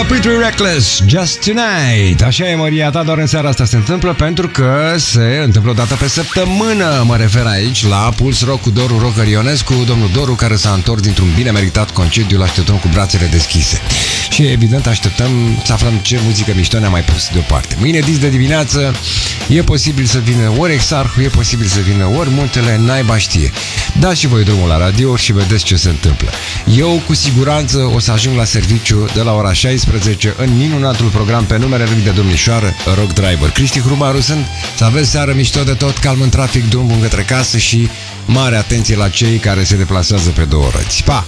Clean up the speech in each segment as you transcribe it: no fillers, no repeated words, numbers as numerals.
Pretty Reckless, Just Tonight. Așa e, Maria ta, doar în seara asta se întâmplă pentru că se întâmplă o dată pe săptămână. Mă refer aici la Puls Rock cu Doru Rocker Ionescu, domnul Doru care s-a întors dintr-un bine meritat concediu, îl așteptăm cu brațele deschise. Și evident așteptăm să aflăm ce muzică mișto ne-a mai pus deoparte. Mâine dis de dimineață e posibil să vină ori Exarhu, e posibil să vină ori Muntele, naiba știe. Dați și voi drumul la radio și vedeți ce se întâmplă. Eu cu siguranță o să ajung la serviciu de la ora 16 în minunatul program pe numele lui de domnișoară Rock Driver. Cristi Hrubaru sunt, să aveți seară mișto de tot, calm în trafic, drum bun către casă și mare atenție la cei care se deplasează pe două roți. Pa!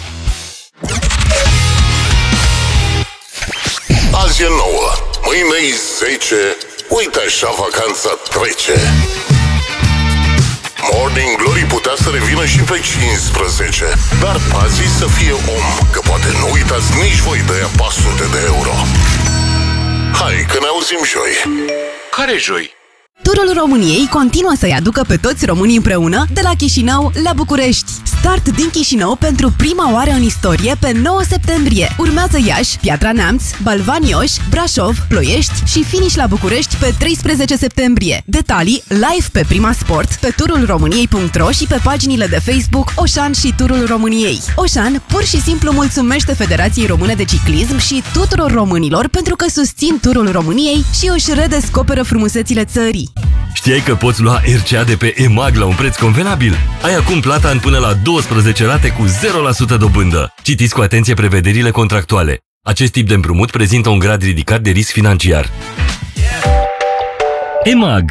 Azi e 9, mâine e 10, uite așa vacanța trece. Morning Glory putea să revină și pe 15, dar pazi să fie om, că poate nu uitați nici voi de aia 400 de euro. Hai, că ne auzim joi. Care joi? Turul României continuă să-i aducă pe toți românii împreună de la Chișinău la București. Start din Chișinău pentru prima oară în istorie pe 9 septembrie. Urmează Iași, Piatra Neamț, Balvani-Oș, Brașov, Ploiești și finish la București pe 13 septembrie. Detalii live pe Prima Sport, pe turulromâniei.ro și pe paginile de Facebook Oșan și Turul României. Oșan pur și simplu mulțumește Federației Române de Ciclism și tuturor românilor pentru că susțin Turul României și își redescoperă frumusețile țării. Știai că poți lua RCA de pe EMAG la un preț convenabil? Ai acum plata în până la 12 rate cu 0% dobândă. Citiți cu atenție prevederile contractuale. Acest tip de împrumut prezintă un grad ridicat de risc financiar. EMAG.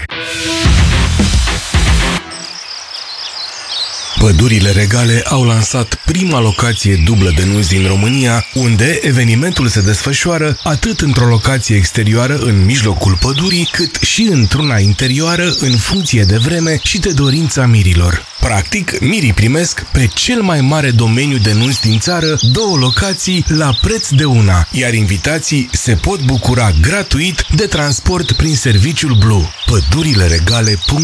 Pădurile Regale au lansat prima locație dublă de nuzi din România, unde evenimentul se desfășoară atât într-o locație exterioară în mijlocul pădurii, cât și într-una interioară în funcție de vreme și de dorința mirilor. Practic, mirii primesc pe cel mai mare domeniu de nuzi din țară 2 locații la preț de una, iar invitații se pot bucura gratuit de transport prin serviciul Blue. Pădurile Regale.